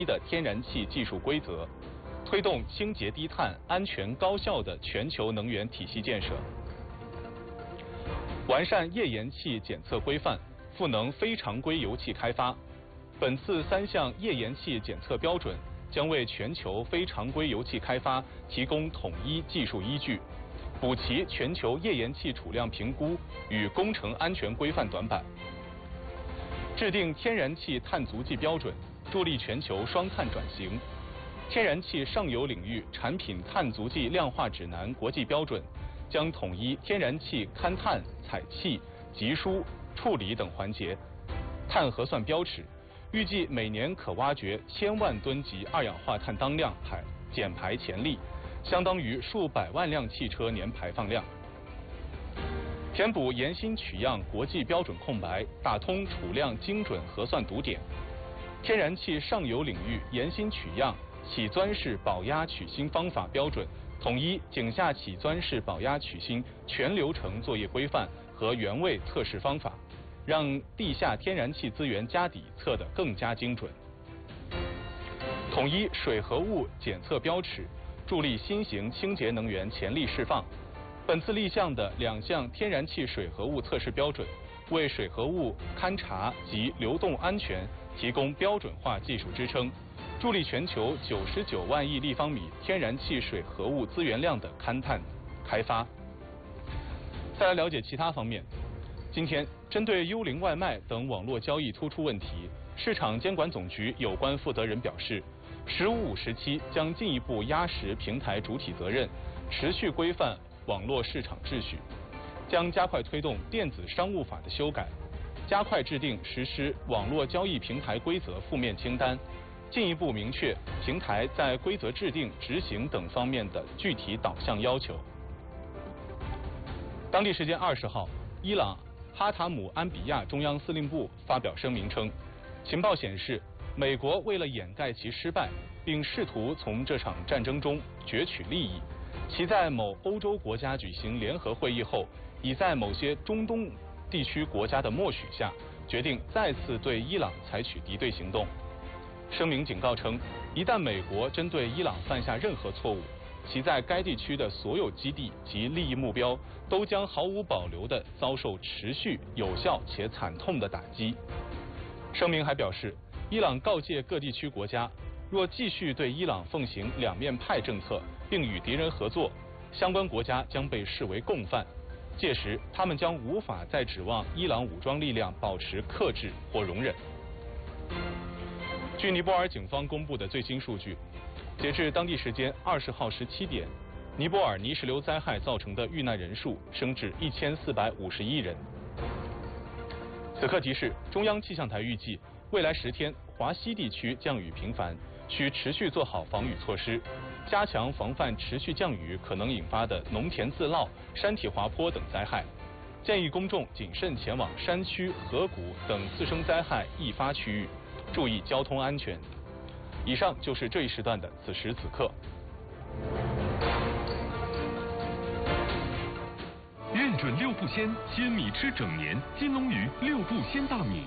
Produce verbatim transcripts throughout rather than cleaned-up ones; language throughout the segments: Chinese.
的天然气技术规则，推动清洁低碳、安全高效的全球能源体系建设。完善页岩气检测规范，赋能非常规油气开发。本次三项页岩气检测标准将为全球非常规油气开发提供统一技术依据，补齐全球页岩气储量评估与工程安全规范短板。制定天然气碳足迹标准，助力全球双碳转型。天然气上游领域产品碳足迹量化指南国际标准将统一天然气勘探、采气、集输、处理等环节，碳核算标尺，预计每年可挖掘千万吨级二氧化碳当量排减排潜力，相当于数百万辆汽车年排放量。填补盐辛取样国际标准空白，打通储量精准核算堵点。天然气上游领域盐辛取样起钻式保压取芯方法标准，统一井下起钻式保压取芯全流程作业规范和原位测试方法，让地下天然气资源家底测得更加精准。统一水合物检测标尺，助力新型清洁能源潜力释放。本次立项的两项天然气水合物测试标准，为水合物勘查及流动安全提供标准化技术支撑，助力全球九十九万亿立方米天然气水合物资源量的勘探开发。再来了解其他方面。今天，针对幽灵外卖等网络交易突出问题，市场监管总局有关负责人表示，十五五时期将进一步压实平台主体责任，持续规范网络市场秩序，将加快推动电子商务法的修改，加快制定实施网络交易平台规则负面清单，进一步明确平台在规则制定、执行等方面的具体导向要求。当地时间二十号，伊朗哈塔姆安比亚中央司令部发表声明称，情报显示，美国为了掩盖其失败，并试图从这场战争中攫取利益，其在某欧洲国家举行联合会议后，已在某些中东地区国家的默许下，决定再次对伊朗采取敌对行动。声明警告称，一旦美国针对伊朗犯下任何错误，其在该地区的所有基地及利益目标都将毫无保留地遭受持续、有效且惨痛的打击。声明还表示，伊朗告诫各地区国家，若继续对伊朗奉行两面派政策，并与敌人合作，相关国家将被视为共犯，届时他们将无法再指望伊朗武装力量保持克制或容忍。据尼泊尔警方公布的最新数据，截至当地时间二十号十七点，尼泊尔泥石流灾害造成的遇难人数升至一千四百五十一人。此刻提示，中央气象台预计，未来十天华西地区降雨频繁，需持续做好防雨措施，加强防范持续降雨可能引发的农田自涝、山体滑坡等灾害。建议公众谨慎前往山区、河谷等自生灾害易发区域，注意交通安全。以上就是这一时段的此时此刻。 认准六步鲜，鲜米吃整年。金龙鱼六步鲜大米，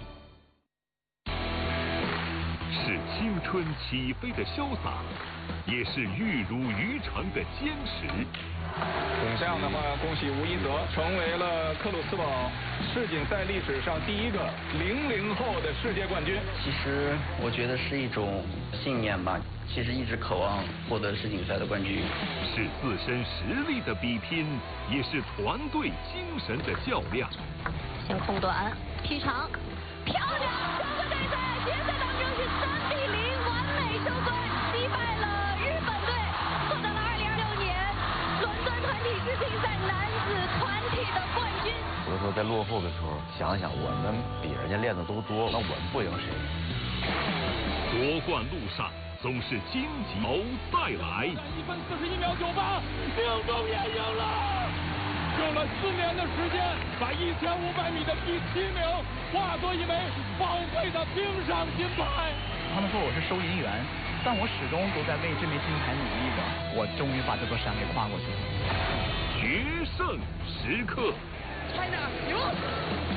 是青春起飞的潇洒，也是玉汝于成的坚持。 这样的话，恭喜吴一泽成为了克鲁斯堡世锦赛历史上第一个零零后的世界冠军。 其实我觉得是一种信念吧，其实一直渴望获得世锦赛的冠军。 是自身实力的比拼，也是团队精神的较量。 先空短劈长，漂亮！整个对赛决赛当中是三比零完美收官，击败了日本队，获得了二零二六年伦敦团体世锦赛男子团体的冠军。 有的时候在落后的时候，想想我们比人家练的都多，那我们不赢谁？ 夺冠路上总是荆棘谋再来。 一分四十一秒九八，命中也赢了。用了四年的时间，把一千五百米的第七名化作一枚宝贵的冰上金牌。 他们说我是收银员，但我始终都在为这枚金牌努力着。我终于把这座山给跨过去了。 决胜时刻。 China 赢。